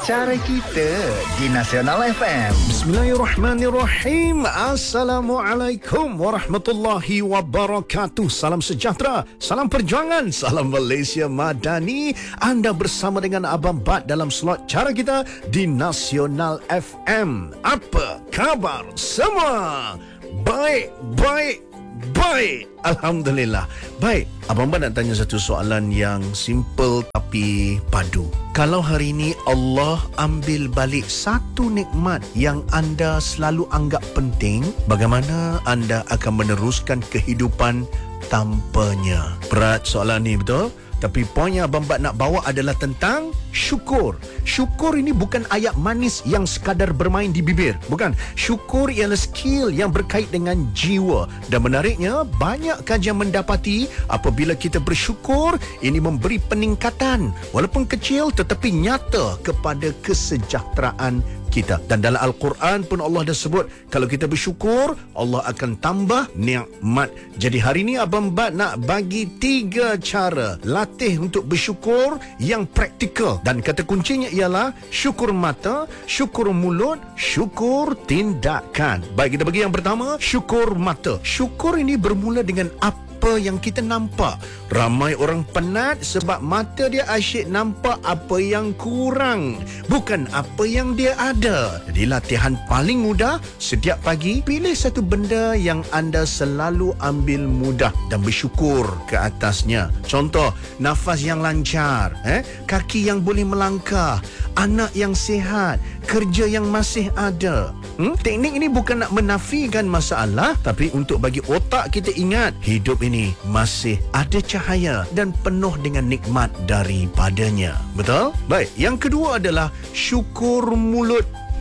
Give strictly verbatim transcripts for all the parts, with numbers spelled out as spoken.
Cara kita di Nasional F M. Bismillahirrahmanirrahim. Assalamualaikum warahmatullahi wabarakatuh. Salam sejahtera, salam perjuangan, salam Malaysia Madani. Anda bersama dengan Abang Bat dalam slot Cara Kita di Nasional F M. Apa khabar semua? Baik, baik, baik. Alhamdulillah. Baik, Abang Bat nak tanya satu soalan yang simple tapi padu. Kalau hari ini Allah ambil balik satu nikmat yang anda selalu anggap penting, bagaimana anda akan meneruskan kehidupan tanpanya? Berat soalan ni, betul? Tapi poin yang Abang Bat nak bawa adalah tentang syukur. Syukur ini bukan ayat manis yang sekadar bermain di bibir. Bukan. Syukur ialah skill yang berkait dengan jiwa. Dan menariknya, banyak kajian mendapati apabila kita bersyukur, ini memberi peningkatan. Walaupun kecil tetapi nyata kepada kesejahteraan kita. Dan dalam Al-Quran pun Allah dah sebut, kalau kita bersyukur, Allah akan tambah nikmat. Jadi hari ini Abang Bat nak bagi tiga cara latih untuk bersyukur yang praktikal. Dan kata kuncinya ialah syukur mata, syukur mulut, syukur tindakan. Baik, kita bagi yang pertama, syukur mata. Syukur ini bermula dengan apa apa yang kita nampak. Ramai orang penat sebab mata dia asyik nampak apa yang kurang, bukan apa yang dia ada. Jadi latihan paling mudah, setiap pagi pilih satu benda yang anda selalu ambil mudah dan bersyukur ke atasnya. Contoh, nafas yang lancar, eh? kaki yang boleh melangkah, anak yang sihat, kerja yang masih ada. Hmm? Teknik ini bukan nak menafikan masalah, tapi untuk bagi otak kita ingat, hidup ini masih ada cahaya dan penuh dengan nikmat daripadanya. Betul? Baik, yang kedua adalah syukur mulut.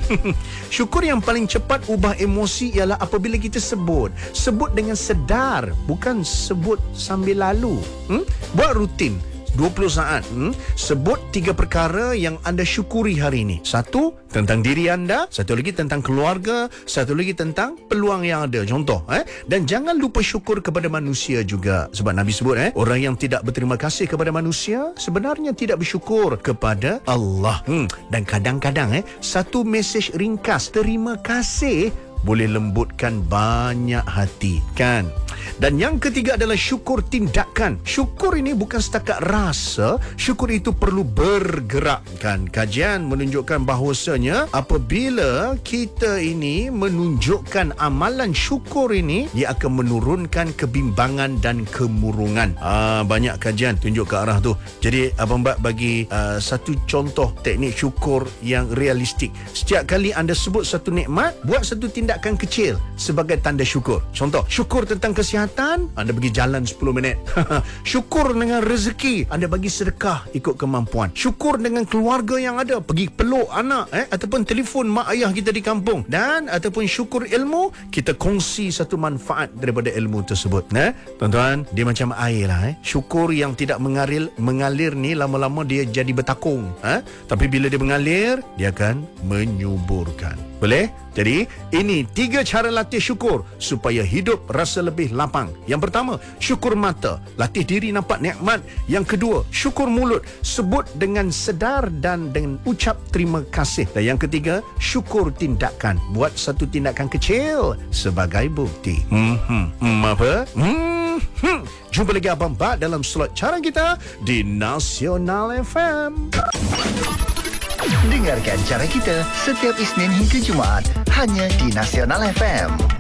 Syukur yang paling cepat ubah emosi ialah apabila kita sebut. Sebut dengan sedar, bukan sebut sambil lalu. Hmm? Buat rutin dua puluh saat. Hmm? Sebut tiga perkara yang anda syukuri hari ini. Satu, tentang diri anda. Satu lagi tentang keluarga. Satu lagi tentang peluang yang ada. Contoh. Eh? Dan jangan lupa syukur kepada manusia juga. Sebab Nabi sebut, eh, orang yang tidak berterima kasih kepada manusia sebenarnya tidak bersyukur kepada Allah. Hmm. Dan kadang-kadang, eh, satu mesej ringkas, terima kasih, boleh lembutkan banyak hati, kan? Dan yang ketiga adalah syukur tindakan. Syukur ini bukan setakat rasa, syukur itu perlu bergerak, kan? Kajian menunjukkan bahawasanya apabila kita ini menunjukkan amalan syukur ini, dia akan menurunkan kebimbangan dan kemurungan. Ah, banyak kajian tunjuk ke arah tu. Jadi Abang Bat bagi uh, satu contoh teknik syukur yang realistik. Setiap kali anda sebut satu nikmat, buat satu tindakan kecil sebagai tanda syukur. Contoh, syukur tentang kesihatan, anda pergi jalan sepuluh minit. Syukur dengan rezeki, anda bagi sedekah ikut kemampuan. Syukur dengan keluarga yang ada, pergi peluk anak, eh, ataupun telefon mak ayah kita di kampung. Dan ataupun syukur ilmu, kita kongsi satu manfaat daripada ilmu tersebut. Eh? Tuan-tuan, dia macam air lah. Eh? Syukur yang tidak mengalir, mengalir ni lama-lama dia jadi bertakung. Eh? Tapi bila dia mengalir, dia akan menyuburkan. Boleh? Jadi, ini tiga cara latih syukur supaya hidup rasa lebih lapang. Yang pertama, syukur mata. Latih diri nampak nikmat. Yang kedua, syukur mulut. Sebut dengan sedar dan dengan ucap terima kasih. Dan yang ketiga, syukur tindakan. Buat satu tindakan kecil sebagai bukti. Hmm, hmm, hmm apa? Hmm, hmm. Jumpa lagi Abang Bat dalam slot Cara Kita di Nasional F M. Dengarkan Cara Kita setiap Isnin hingga Jumaat hanya di Nasional F M.